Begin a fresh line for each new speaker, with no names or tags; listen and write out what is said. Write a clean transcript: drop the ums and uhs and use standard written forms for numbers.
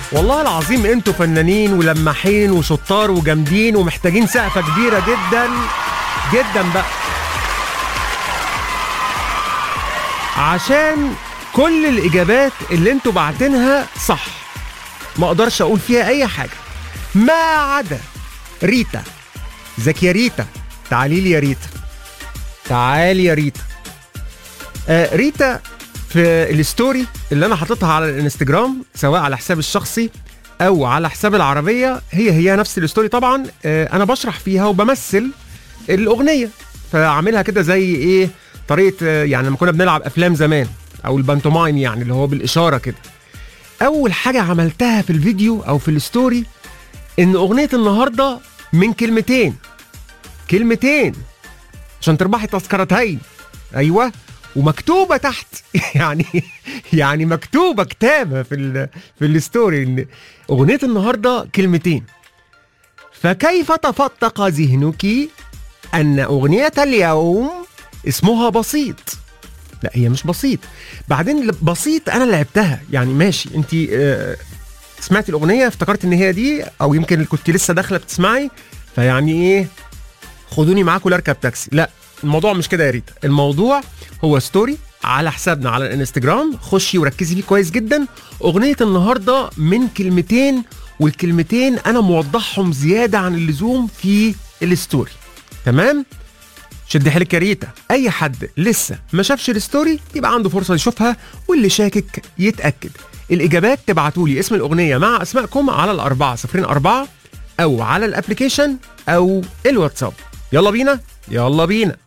والله العظيم انتوا فنانين ولماحين وشطار وجامدين ومحتاجين سقفة كبيرة جدا جدا بقى، عشان كل الإجابات اللي انتوا بعتينها صح، ما اقدرش اقول فيها اي حاجة ما عدا ريتا. ازيك يا ريتا؟ تعالي لي يا ريتا، تعالي يا ريتا. ريتا في الستوري اللي انا حاططها على الانستجرام سواء على حساب الشخصي او على حساب العربية، هي نفس الستوري طبعا. انا بشرح فيها وبمثل الاغنية، فاعملها كده زي ايه، طريقة يعني لما كنا بنلعب افلام زمان او البانتومايم، يعني اللي هو بالاشارة كده. اول حاجة عملتها في الفيديو او في الستوري ان اغنية النهاردة من كلمتين عشان تربحي تذكرتين. ايوه، ومكتوبة تحت يعني مكتوبة كتابة في الستوري ان اغنية النهاردة كلمتين. فكيف تفتق ذهنك ان اغنية اليوم اسمها بسيط؟ لا، هي مش بسيط. بعدين بسيط انا لعبتها، يعني ماشي انت سمعتي الاغنية افتكرت ان هي دي، او يمكن كنت لسه داخلة بتسمعي فيعني ايه خدوني معاكم لاركب تاكسي. لا، الموضوع مش كده يا ريت. الموضوع هو ستوري على حسابنا على الانستجرام، خشي وركزي فيه كويس جدا. اغنية النهاردة من كلمتين، والكلمتين انا موضحهم زيادة عن اللزوم في الستوري. تمام؟ شد حيلك يا ريتا. اي حد لسه ما شافش الستوري يبقى عنده فرصة يشوفها، واللي شاكك يتأكد. الاجابات تبعتولي اسم الاغنية مع اسمائكم على 404 او على الابليكيشن او الواتساب. يلا بينا.